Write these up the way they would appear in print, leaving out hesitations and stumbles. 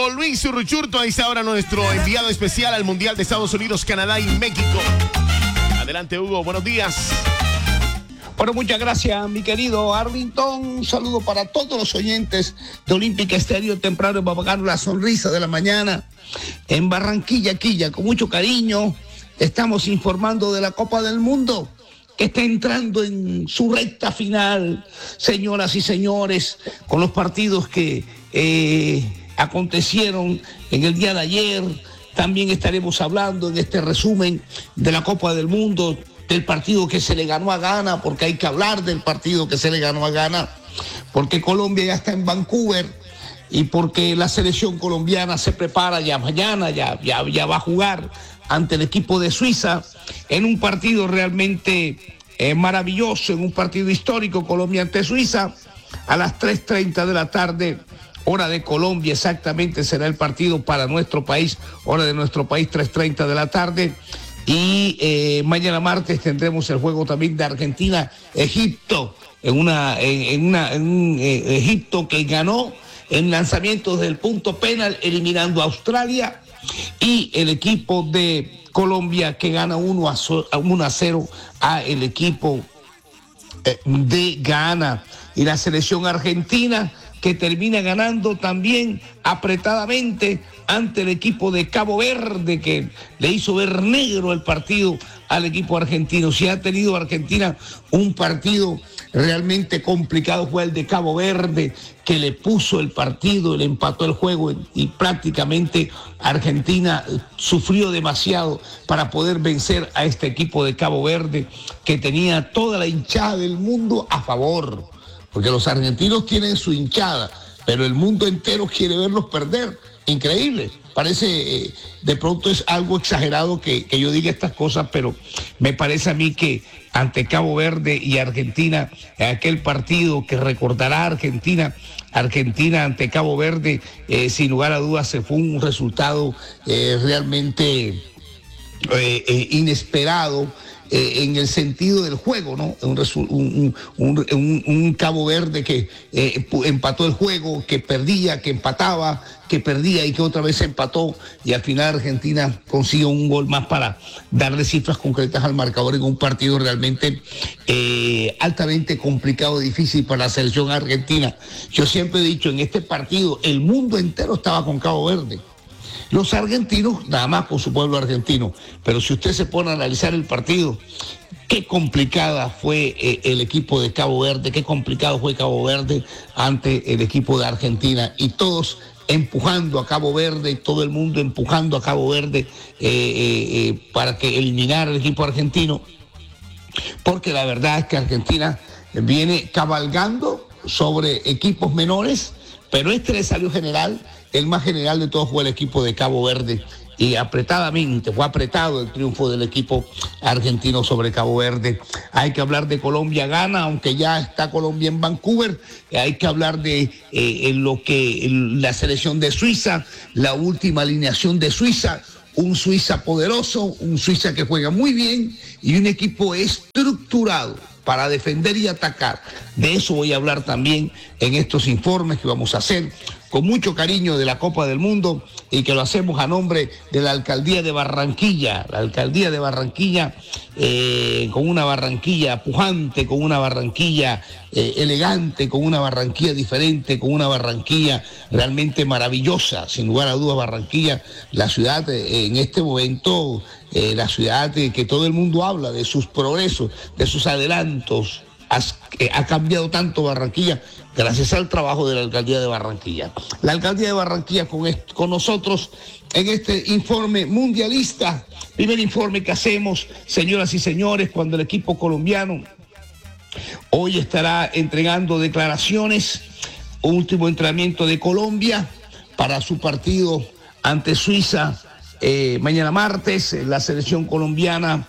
Hugo Luis Urruchurto. Ahí está ahora nuestro enviado especial al Mundial de Estados Unidos, Canadá y México. Adelante, Hugo, buenos días. Bueno, muchas gracias, mi querido Arlington. Un saludo para todos los oyentes de Olímpica Estéreo, temprano en Babacano, la sonrisa de la mañana. En Barranquilla, Quilla, con mucho cariño, estamos informando de la Copa del Mundo, que está entrando en su recta final, señoras y señores, con los partidos que acontecieron en el día de ayer. También estaremos hablando en este resumen de la Copa del Mundo, del partido que se le ganó a Ghana, porque hay que hablar del partido que se le ganó a Ghana, porque Colombia ya está en Vancouver y porque la selección colombiana se prepara ya mañana, ya va a jugar ante el equipo de Suiza en un partido realmente maravilloso, en un partido histórico, Colombia ante Suiza, a las 3:30 de la tarde, hora de Colombia exactamente será el partido para nuestro país, hora de nuestro país, 3:30 de la tarde. Y mañana martes tendremos el juego también de Argentina-Egipto, Egipto que ganó en lanzamientos del punto penal, eliminando a Australia, y el equipo de Colombia que gana 1-0 a el equipo de Ghana, y la selección argentina que termina ganando también apretadamente ante el equipo de Cabo Verde, que le hizo ver negro el partido al equipo argentino. Si ha tenido Argentina un partido realmente complicado, fue el de Cabo Verde, que le puso el partido, le empató el juego, y prácticamente Argentina sufrió demasiado para poder vencer a este equipo de Cabo Verde, que tenía toda la hinchada del mundo a favor. Porque los argentinos tienen su hinchada, pero el mundo entero quiere verlos perder. Increíble. Parece, de pronto es algo exagerado que yo diga estas cosas, pero me parece a mí que ante Cabo Verde y Argentina, aquel partido que recordará Argentina ante Cabo Verde, sin lugar a dudas, se fue un resultado realmente inesperado. En el sentido del juego, ¿no? Un Cabo Verde que empató el juego, que perdía, que empataba, que perdía y que otra vez empató, y al final Argentina consiguió un gol más para darle cifras concretas al marcador en un partido realmente altamente complicado, difícil para la selección argentina. Yo siempre he dicho, en este partido el mundo entero estaba con Cabo Verde. Los argentinos, nada más con su pueblo argentino. Pero si usted se pone a analizar el partido, qué complicada fue el equipo de Cabo Verde, qué complicado fue Cabo Verde ante el equipo de Argentina. Y todos empujando a Cabo Verde, y todo el mundo empujando a Cabo Verde para que eliminara el equipo argentino. Porque la verdad es que Argentina viene cabalgando sobre equipos menores, pero este le salió general. El más general de todos fue el equipo de Cabo Verde, y apretadamente, fue apretado el triunfo del equipo argentino sobre Cabo Verde. Hay que hablar de Colombia-Ghana, aunque ya está Colombia en Vancouver. Hay que hablar de la selección de Suiza, la última alineación de Suiza. Un Suiza poderoso, un Suiza que juega muy bien y un equipo estructurado para defender y atacar. De eso voy a hablar también en estos informes que vamos a hacer con mucho cariño de la Copa del Mundo, y que lo hacemos a nombre de la Alcaldía de Barranquilla. La Alcaldía de Barranquilla, con una Barranquilla pujante, con una Barranquilla elegante, con una Barranquilla diferente, con una Barranquilla realmente maravillosa. Sin lugar a dudas, Barranquilla, la ciudad en este momento, la ciudad que todo el mundo habla de sus progresos, de sus adelantos. Ha cambiado tanto Barranquilla gracias al trabajo de la Alcaldía de Barranquilla. La Alcaldía de Barranquilla con nosotros en este informe mundialista, primer informe que hacemos, señoras y señores, cuando el equipo colombiano hoy estará entregando declaraciones, último entrenamiento de Colombia para su partido ante Suiza mañana martes. La selección colombiana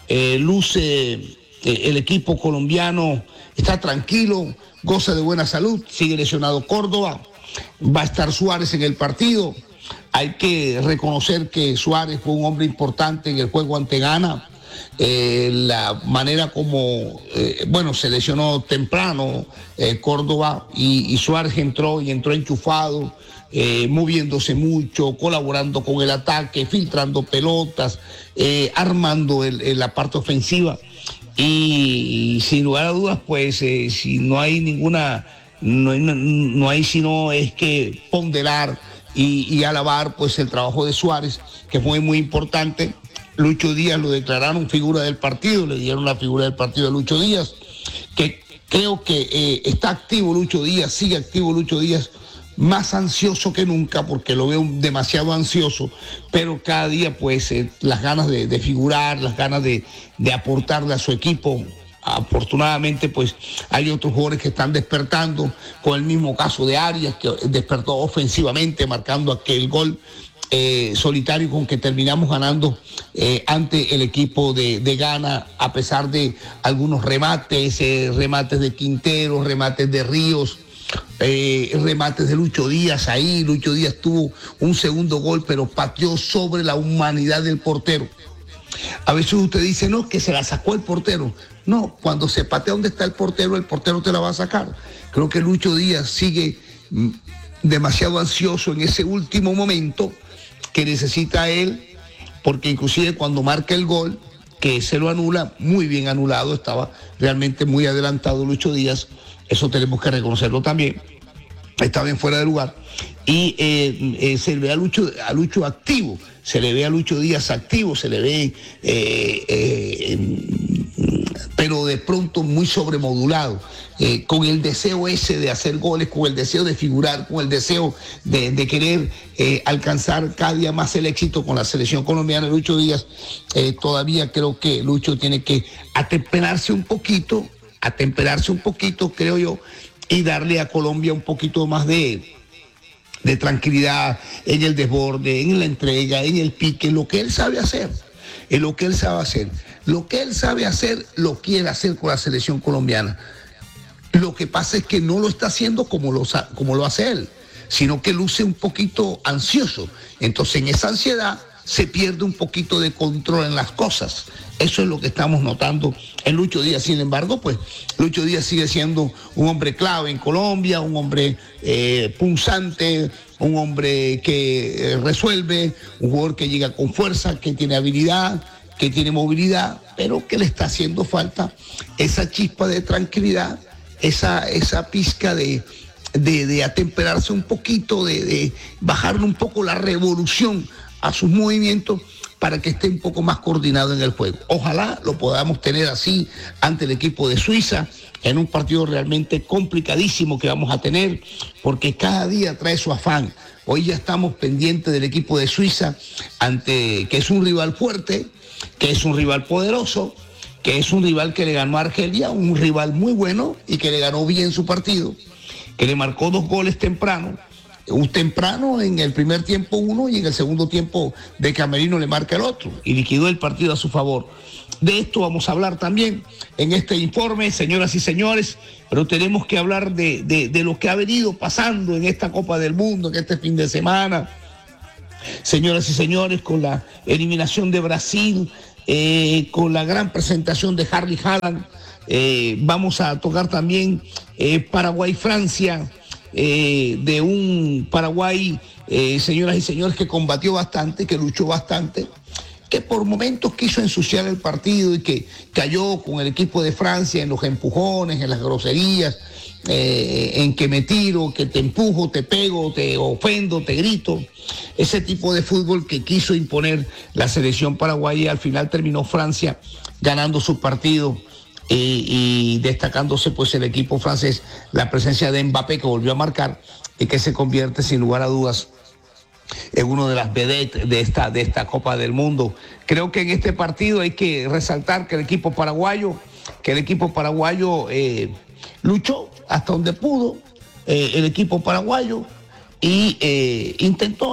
luce. El equipo colombiano está tranquilo, goza de buena salud, sigue lesionado Córdoba, va a estar Suárez en el partido. Hay que reconocer que Suárez fue un hombre importante en el juego ante Ghana, la manera como, se lesionó temprano Córdoba y Suárez entró enchufado, moviéndose mucho, colaborando con el ataque, filtrando pelotas, armando la parte ofensiva. Y sin lugar a dudas, pues si no hay ninguna, no hay sino es que ponderar y alabar pues el trabajo de Suárez, que fue muy importante. Lucho Díaz lo declararon figura del partido, le dieron la figura del partido a Lucho Díaz, que creo que está activo Lucho Díaz, sigue activo Lucho Díaz, más ansioso que nunca, porque lo veo demasiado ansioso, pero cada día pues las ganas de figurar, las ganas de aportarle a su equipo. Afortunadamente pues hay otros jugadores que están despertando, con el mismo caso de Arias, que despertó ofensivamente marcando aquel gol solitario con que terminamos ganando ante el equipo de Ghana, a pesar de algunos remates de Quintero, remates de Ríos, remates de Lucho Díaz. Ahí Lucho Díaz tuvo un segundo gol, pero pateó sobre la humanidad del portero. A veces usted dice, no, que se la sacó el portero. No, cuando se patea donde está el portero te la va a sacar. Creo que Lucho Díaz sigue demasiado ansioso en ese último momento que necesita él, porque inclusive cuando marca el gol, que se lo anula, muy bien anulado, estaba realmente muy adelantado Lucho Díaz, eso tenemos que reconocerlo también, estaba en fuera de lugar, y se le ve a Lucho activo, se le ve a Lucho Díaz activo, se le ve, pero de pronto muy sobremodulado, con el deseo ese de hacer goles, con el deseo de figurar, con el deseo de querer alcanzar cada día más el éxito con la selección colombiana. Lucho Díaz, todavía creo que Lucho tiene que atemperarse un poquito, creo yo, y darle a Colombia un poquito más de tranquilidad en el desborde, en la entrega, en el pique, lo que él sabe hacer. Es lo que él sabe hacer. Lo que él sabe hacer, lo quiere hacer con la selección colombiana. Lo que pasa es que no lo está haciendo como lo hace él, sino que luce un poquito ansioso. Entonces, en esa ansiedad se pierde un poquito de control en las cosas. Eso es lo que estamos notando en Lucho Díaz. Sin embargo, pues Lucho Díaz sigue siendo un hombre clave en Colombia, un hombre punzante, un hombre que resuelve, un jugador que llega con fuerza, que tiene habilidad, que tiene movilidad, pero que le está haciendo falta esa chispa de tranquilidad, esa pizca de atemperarse un poquito, de bajarle un poco la revolución a sus movimientos para que esté un poco más coordinado en el juego. Ojalá lo podamos tener así ante el equipo de Suiza, en un partido realmente complicadísimo que vamos a tener, porque cada día trae su afán. Hoy ya estamos pendientes del equipo de Suiza, que es un rival fuerte, que es un rival poderoso, que es un rival que le ganó a Argelia, un rival muy bueno y que le ganó bien su partido, que le marcó 2 goles temprano en el primer tiempo uno y en el segundo tiempo de Camerino le marca el otro y liquidó el partido a su favor. De esto vamos a hablar también en este informe, señoras y señores, pero tenemos que hablar de lo que ha venido pasando en esta Copa del Mundo, en este fin de semana. Señoras y señores, con la eliminación de Brasil, con la gran presentación de Erling Haaland, vamos a tocar también Paraguay-Francia, de un Paraguay, señoras y señores, que combatió bastante, que luchó bastante, que por momentos quiso ensuciar el partido y que cayó con el equipo de Francia en los empujones, en las groserías, en que me tiro, que te empujo, te pego, te ofendo, te grito. Ese tipo de fútbol que quiso imponer la selección paraguaya. Al final terminó Francia ganando su partido y destacándose pues el equipo francés, la presencia de Mbappé, que volvió a marcar y que se convierte sin lugar a dudas en uno de las vedettes de esta Copa del Mundo. Creo que en este partido hay que resaltar que el equipo paraguayo luchó hasta donde pudo, el equipo paraguayo, y intentó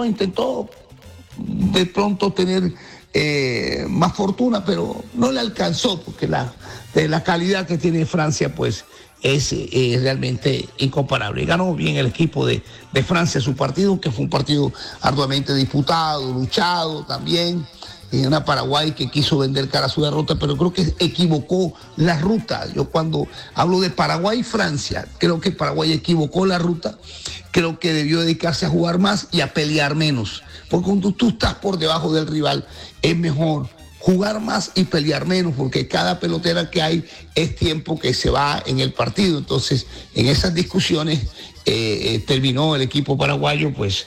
de pronto tener más fortuna, pero no le alcanzó, porque la calidad que tiene Francia pues es realmente incomparable. Ganó bien el equipo de Francia su partido, que fue un partido arduamente disputado, luchado también, una Paraguay que quiso vender cara a su derrota, pero creo que equivocó la ruta. Yo cuando hablo de Paraguay y Francia, creo que Paraguay equivocó la ruta, creo que debió dedicarse a jugar más y a pelear menos, porque cuando tú estás por debajo del rival es mejor jugar más y pelear menos, porque cada pelotera que hay es tiempo que se va en el partido. Entonces, en esas discusiones terminó el equipo paraguayo, pues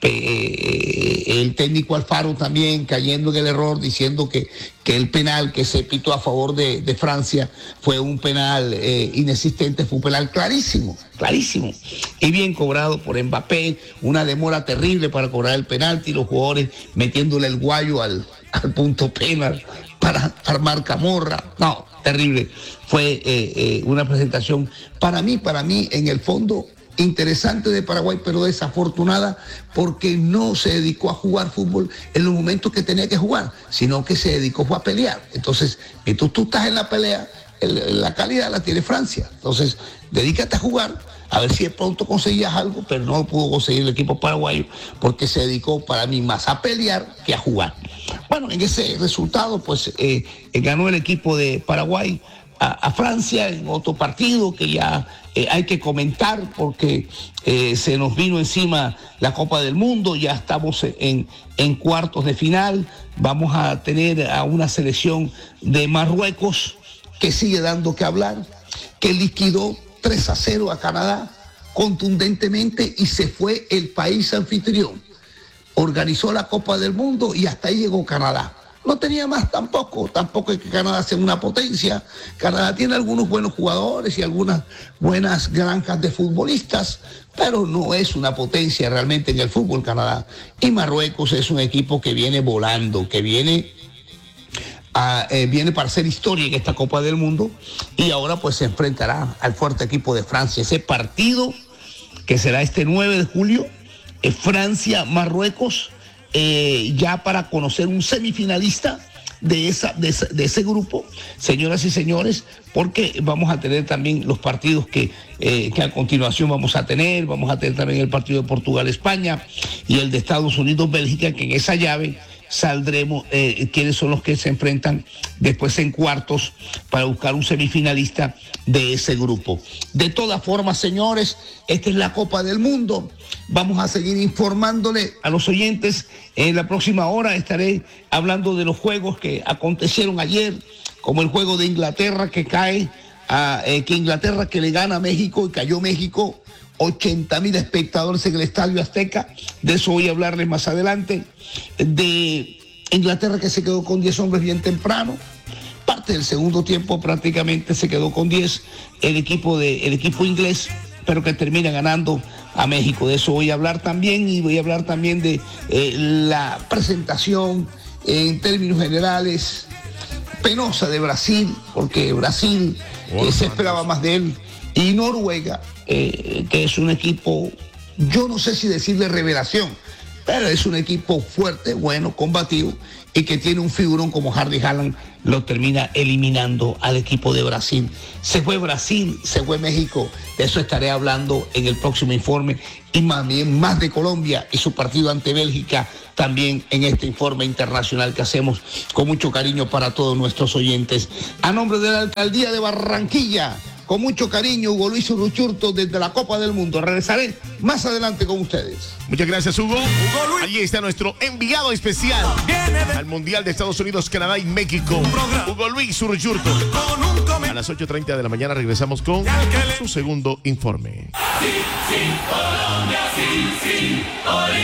el técnico Alfaro también cayendo en el error, diciendo que el penal que se pitó a favor de Francia fue un penal inexistente, fue un penal clarísimo y bien cobrado por Mbappé, una demora terrible para cobrar el penalti, los jugadores metiéndole el guayo al punto penal para armar camorra. No, terrible. Fue una presentación para mí en el fondo interesante de Paraguay, pero desafortunada, porque no se dedicó a jugar fútbol en los momentos que tenía que jugar, sino que se dedicó a pelear. Entonces, mientras tú estás en la pelea, la calidad la tiene Francia. Entonces, dedícate a jugar, a ver si de pronto conseguías algo, pero no lo pudo conseguir el equipo paraguayo, porque se dedicó para mí más a pelear que a jugar. Bueno, en ese resultado, pues ganó el equipo de Paraguay a Francia en otro partido que ya hay que comentar, porque se nos vino encima la Copa del Mundo, ya estamos en cuartos de final, vamos a tener a una selección de Marruecos que sigue dando que hablar, que liquidó 3-0 a Canadá contundentemente y se fue el país anfitrión. Organizó la Copa del Mundo y hasta ahí llegó Canadá. No tenía más tampoco es que Canadá sea una potencia. Canadá tiene algunos buenos jugadores y algunas buenas granjas de futbolistas, pero no es una potencia realmente en el fútbol Canadá. Y Marruecos es un equipo que viene volando, que viene para hacer historia en esta Copa del Mundo, y ahora pues se enfrentará al fuerte equipo de Francia. Ese partido que será este 9 de julio, Francia-Marruecos, ya para conocer un semifinalista de ese grupo, señoras y señores, porque vamos a tener también los partidos que a continuación vamos a tener también el partido de Portugal-España y el de Estados Unidos-Bélgica, que en esa llave saldremos quiénes son los que se enfrentan después en cuartos para buscar un semifinalista de ese grupo. De todas formas, señores, esta es la Copa del Mundo. Vamos a seguir informándole a los oyentes. En la próxima hora estaré hablando de los juegos que acontecieron ayer, como el juego de Inglaterra que Inglaterra que le gana a México y cayó México. 80,000 espectadores en el Estadio Azteca, de eso voy a hablarles más adelante. De Inglaterra que se quedó con 10 hombres bien temprano, parte del segundo tiempo prácticamente se quedó con 10 el equipo inglés, pero que termina ganando a México. De eso voy a hablar también, y voy a hablar también de la presentación en términos generales penosa de Brasil, porque Brasil se esperaba más de él, y Noruega, que es un equipo, yo no sé si decirle revelación, pero es un equipo fuerte, bueno, combativo, y que tiene un figurón como Hardy Haaland, lo termina eliminando al equipo de Brasil. Se fue Brasil, se fue México, de eso estaré hablando en el próximo informe, y más de Colombia y su partido ante Bélgica también en este informe internacional que hacemos con mucho cariño para todos nuestros oyentes. A nombre de la Alcaldía de Barranquilla, con mucho cariño, Hugo Luis Uruchurto desde la Copa del Mundo. Regresaré más adelante con ustedes. Muchas gracias, Hugo. Allí está nuestro enviado especial al Mundial de Estados Unidos, Canadá y México, Hugo Luis Uruchurto. A las 8:30 de la mañana regresamos con su segundo informe. Sí, Colombia, sí,